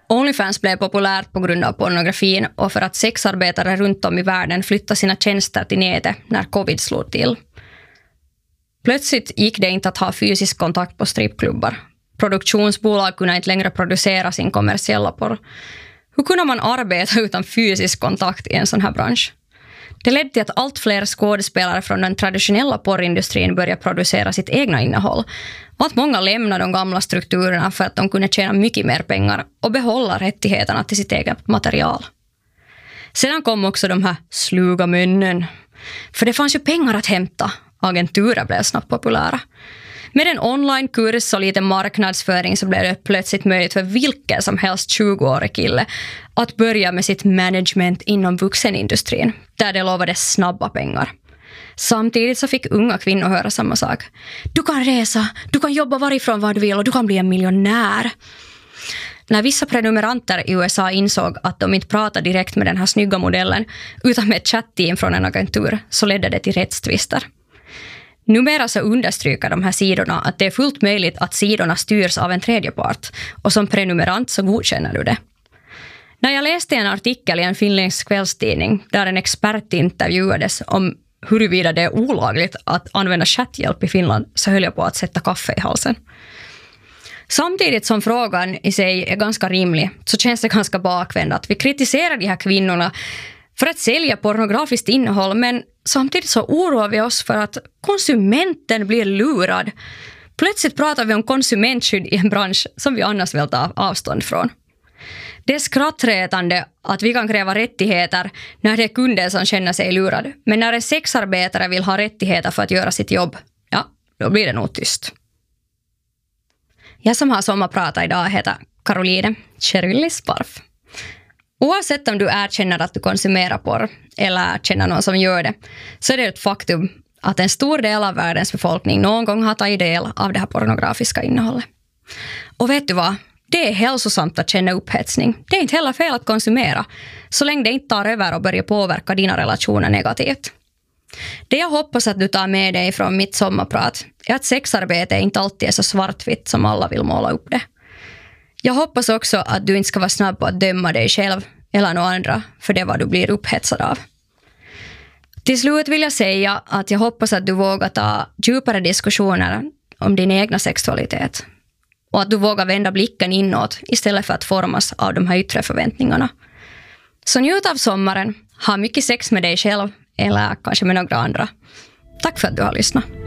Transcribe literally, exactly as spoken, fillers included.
OnlyFans blev populärt på grund av pornografin och för att sexarbetare runt om i världen flyttade sina tjänster till nätet när covid slog till. Plötsligt gick det inte att ha fysisk kontakt på strippklubbar. Produktionsbolag kunde inte längre producera sin kommersiella porr. Hur kunde man arbeta utan fysisk kontakt i en sån här bransch? Det ledde till att allt fler skådespelare från den traditionella porrindustrin började producera sitt egna innehåll och att många lämnade de gamla strukturerna för att de kunde tjäna mycket mer pengar och behålla rättigheterna till sitt eget material. Sedan kom också de här sluga männen. För det fanns ju pengar att hämta. Agenturer blev snabbt populära. Med en online-kurs och lite marknadsföring så blev det plötsligt möjligt för vilken som helst tjugoårig kille att börja med sitt management inom vuxenindustrin, där det lovade snabba pengar. Samtidigt så fick unga kvinnor höra samma sak. Du kan resa, du kan jobba varifrån vad du vill och du kan bli en miljonär. När vissa prenumeranter i U S A insåg att de inte pratade direkt med den här snygga modellen utan med ett chatteam från en agentur så ledde det till rättstvister. Numera så understryker de här sidorna att det är fullt möjligt att sidorna styrs av en tredje part och som prenumerant så godkänner du det. När jag läste en artikel i en finländsk kvällstidning där en expert intervjuades om huruvida det är olagligt att använda chatthjälp i Finland så höll jag på att sätta kaffe i halsen. Samtidigt som frågan i sig är ganska rimlig så känns det ganska bakvänt att vi kritiserar de här kvinnorna för att sälja pornografiskt innehåll, men samtidigt så oroar vi oss för att konsumenten blir lurad. Plötsligt pratar vi om konsumentskydd i en bransch som vi annars vill ta avstånd från. Det är skrattretande att vi kan kräva rättigheter när det är kunden som känner sig lurad. Men när en sexarbetare vill ha rättigheter för att göra sitt jobb, ja, då blir det nog tyst. Jag som har sommarpratat idag heter Caroline Cherylli Sparf. Oavsett om du erkänner att du konsumerar porr eller känner någon som gör det, så är det ett faktum att en stor del av världens befolkning någon gång har tagit del av det här pornografiska innehållet. Och vet du vad? Det är hälsosamt att känna upphetsning. Det är inte heller fel att konsumera, så länge det inte tar över och börjar påverka dina relationer negativt. Det jag hoppas att du tar med dig från mitt sommarprat är att sexarbete inte alltid är så svartvitt som alla vill måla upp det. Jag hoppas också att du inte ska vara snabb på att döma dig själv eller några andra för det vad du blir upphetsad av. Till slut vill jag säga att jag hoppas att du vågar ta djupare diskussioner om din egna sexualitet. Och att du vågar vända blicken inåt istället för att formas av de här yttre förväntningarna. Så njut av sommaren, ha mycket sex med dig själv eller kanske med några andra. Tack för att du har lyssnat.